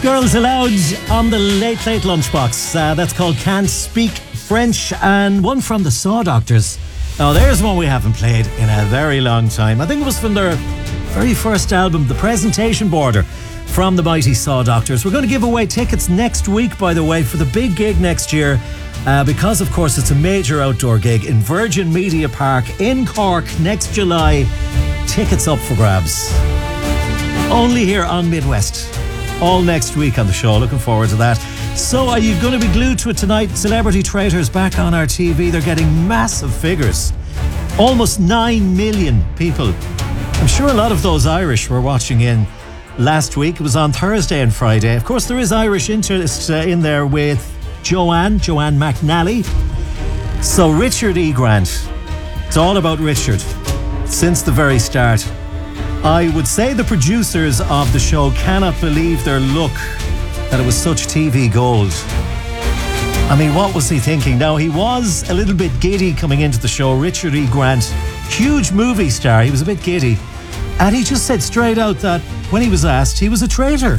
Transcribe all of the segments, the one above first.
Girls Aloud on the Late Late Lunchbox. That's called Can't Speak French, and one from the Saw Doctors. Now there's one we haven't played in a very long time. I think it was from their very first album, The Presentation Border, from the mighty Saw Doctors. We're going to give away tickets next week, by the way, for the big gig next year, because of course it's a major outdoor gig in Virgin Media Park in Cork next July. Tickets up for grabs. Only here on Midwest. All next week on the show. Looking forward to that. So are you going to be glued to it tonight? Celebrity Traitors back on our TV. They're getting massive figures. Almost 9 million people. I'm sure a lot of those Irish were watching in last week. It was on Thursday and Friday. Of course, there is Irish interest in there with Joanne McNally. So Richard E. Grant. It's all about Richard since the very start. I would say the producers of the show cannot believe their luck that it was such TV gold. I mean, what was he thinking? Now, he was a little bit giddy coming into the show. Richard E. Grant, huge movie star. He was a bit giddy. And he just said straight out that when he was asked, he was a traitor.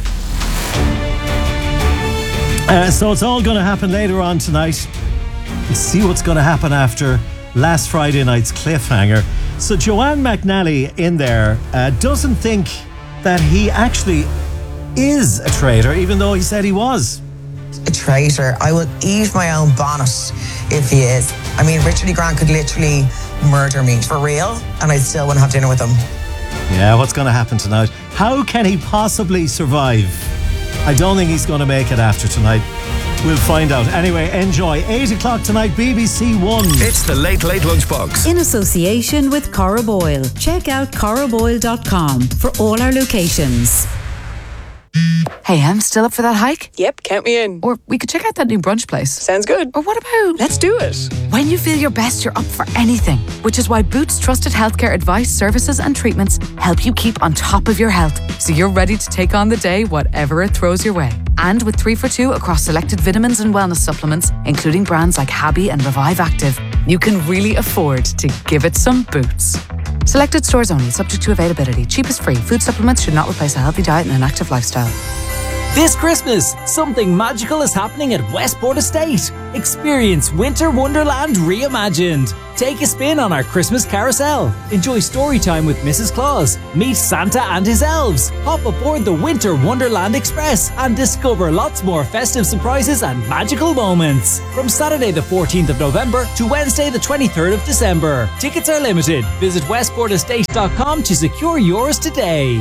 So it's all going to happen later on tonight. Let's see what's going to happen after last Friday night's cliffhanger. So Joanne McNally in there doesn't think that he actually is a traitor, even though he said he was. A traitor. I will eat my own bonnet if he is. I mean, Richard E. Grant could literally murder me for real, and I'd still want to have dinner with him. Yeah, what's going to happen tonight? How can he possibly survive? I don't think he's going to make it after tonight. We'll find out. Anyway, enjoy. 8 o'clock tonight, BBC One. It's the Late Late Lunchbox. In association with Cora Boyle. Check out coraboyle.com for all our locations. Hey, Em, still up for that hike? Yep, count me in. Or we could check out that new brunch place. Sounds good. Or what about... Let's do it. When you feel your best, you're up for anything. Which is why Boots trusted healthcare advice, services and treatments help you keep on top of your health. So you're ready to take on the day, whatever it throws your way. And with 3 for 2 across selected vitamins and wellness supplements, including brands like Habby and Revive Active, you can really afford to give it some Boots. Selected stores only, subject to availability. Cheap is free. Food supplements should not replace a healthy diet and an active lifestyle. This Christmas, something magical is happening at Westport Estate. Experience Winter Wonderland reimagined. Take a spin on our Christmas carousel. Enjoy story time with Mrs. Claus. Meet Santa and his elves. Hop aboard the Winter Wonderland Express and discover lots more festive surprises and magical moments. From Saturday the 14th of November to Wednesday the 23rd of December. Tickets are limited. Visit westportestate.com to secure yours today.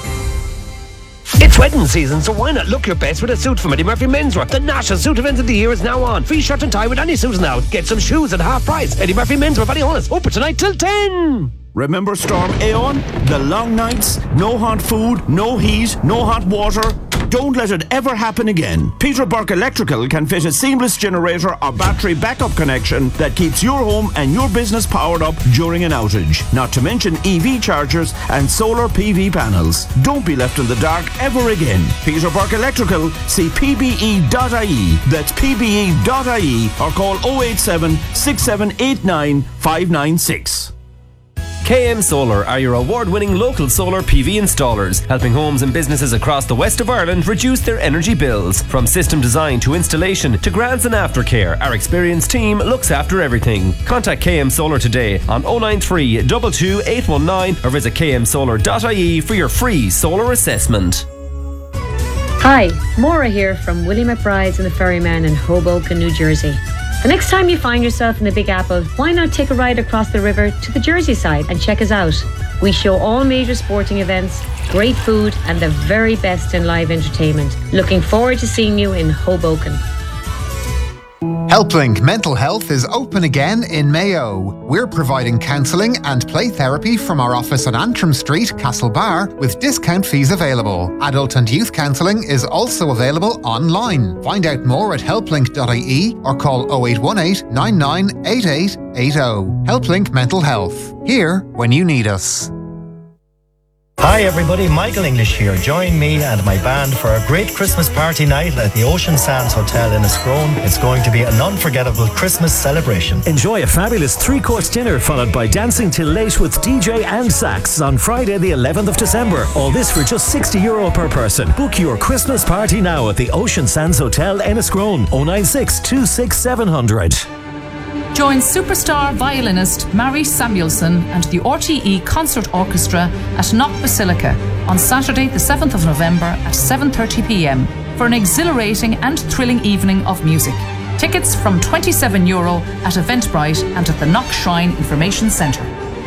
It's wedding season, so why not look your best with a suit from Eddie Murphy Menswear? The national suit event of the year is now on. Free shirt and tie with any suit now. Get some shoes at half price. Eddie Murphy Menswear, Ballyhonus. Open tonight till 10. Remember Storm Aeon? The long nights, no hot food, no heat, no hot water. Don't let it ever happen again. Peter Burke Electrical can fit a seamless generator or battery backup connection that keeps your home and your business powered up during an outage. Not to mention EV chargers and solar PV panels. Don't be left in the dark ever again. Peter Burke Electrical, see pbe.ie. That's pbe.ie or call 087 6789 596. KM Solar are your award-winning local solar PV installers, helping homes and businesses across the west of Ireland reduce their energy bills. From system design to installation to grants and aftercare, our experienced team looks after everything. Contact KM Solar today on 093 22 819 or visit kmsolar.ie for your free solar assessment. Hi, Maura here from Willie McBride's and the Ferryman in Hoboken, New Jersey. The next time you find yourself in the Big Apple, why not take a ride across the river to the Jersey side and check us out? We show all major sporting events, great food and the very best in live entertainment. Looking forward to seeing you in Hoboken. HelpLink Mental Health is open again in Mayo. We're providing counselling and play therapy from our office on Antrim Street, Castlebar, with discount fees available. Adult and youth counselling is also available online. Find out more at helplink.ie or call 0818 998880. HelpLink Mental Health. Here when you need us. Hi everybody, Michael English here. Join me and my band for a great Christmas party night at the Ocean Sands Hotel in Escrone. It's going to be an unforgettable Christmas celebration. Enjoy a fabulous 3-course dinner followed by dancing till late with DJ and sax on Friday the 11th of December. All this for just €60 per person. Book your Christmas party now at the Ocean Sands Hotel in Escrone. 096 26 700. Join superstar violinist Mary Samuelson and the RTE Concert Orchestra at Knock Basilica on Saturday the 7th of November at 7:30 p.m. for an exhilarating and thrilling evening of music. Tickets from €27 at Eventbrite and at the Knock Shrine Information Centre.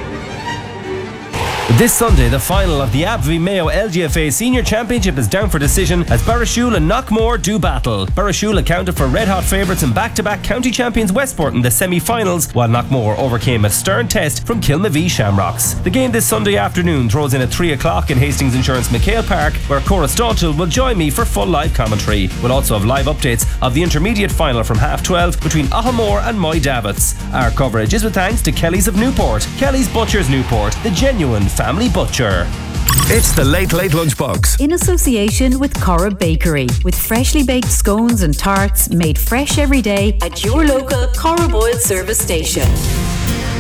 This Sunday, the final of the AbbVie Mayo LGFA Senior Championship is down for decision as Barrashule and Knockmore do battle. Barrashule accounted for red-hot favourites and back-to-back county champions Westport in the semi-finals, while Knockmore overcame a stern test from Kilmavee Shamrocks. The game this Sunday afternoon throws in at 3 o'clock in Hastings Insurance McHale Park, where Cora Staunchel will join me for full live commentary. We'll also have live updates of the intermediate final from 12:30 between Ahamore and Moy Davits. Our coverage is with thanks to Kelly's of Newport. Kelly's Butchers Newport, the genuine family butcher. It's the Late Late Lunchbox. In association with Cora Bakery, with freshly baked scones and tarts made fresh every day at your local Cora Boyle service station.